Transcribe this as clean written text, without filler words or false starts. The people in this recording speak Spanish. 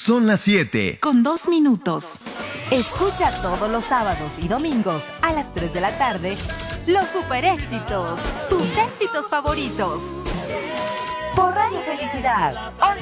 Son las 7. Con 2 minutos. Escucha todos los sábados y domingos a las 3 de la tarde los super éxitos, tus éxitos favoritos. Por Radio Felicidad,